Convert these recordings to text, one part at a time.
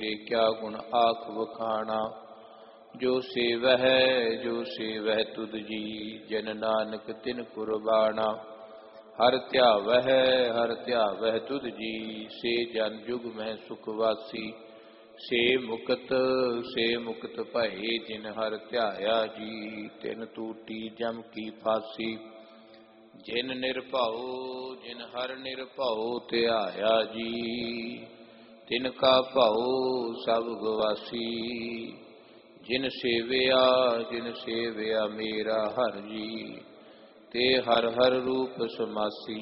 क्या गुण आख वखाना। जो सेवह तुद जी, जन नानक तिन कुर्बाना। हर ध्यावह तुद जी, से जन जुग में सुखवासी। से मुक्त भये, जिन हर ध्याया जी। तिन टूटी जम की फांसी। जिन हर निरभਉ ਧਿਆਇਆ जी। तिनका भਉ सब गवासी। जिन सेविया मेरा हर जी। ते हर हर रूप समासी।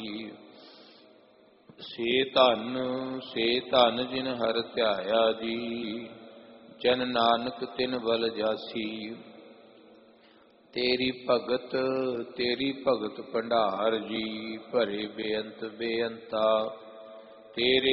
से धन जिन हर ध्याया जी। जन नानक तिन बल जासी। तेरी भगत भंडार जी। भरे बेअंता। तेरे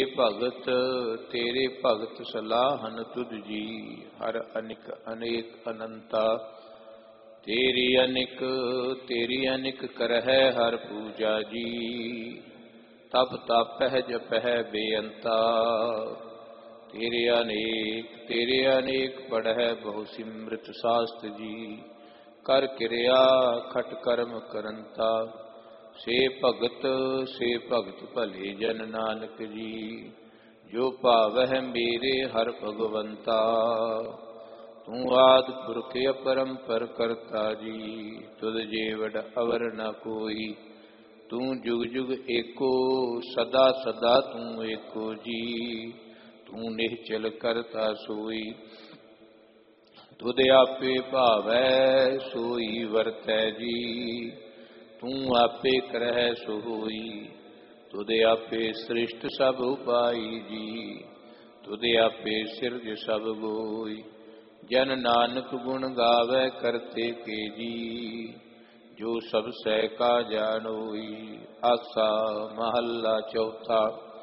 भगत सलाहन तुझ जी। हर अनेक अनंता। तेरी अनिक करहै हर पूजा जी। तप तापह जपह बेअंता। तेरे अनेक पढ़ह बहु सिमृत शास्त्र जी। कर क्रिया खट कर्म करंता। से भगत भले जन नानक जी। जो भावह मेरे हर भगवंता। तू आदि पुरख अपरंपर करता जी। तुद जेवड़ अवर न कोई। तू जुग जुग एको, सदा सदा तू एको जी। तू निश्चल करता सोई। तुद आपे भावै सोई वरतै जी। तू आपे करह सो होई। तुद आपे सृष्ट सब उपाई जी। तुद आपे सिरज सब गोई। जन नानक गुण गावै करते के जी। जो सब सह का जानोई। आसा महला चौथा।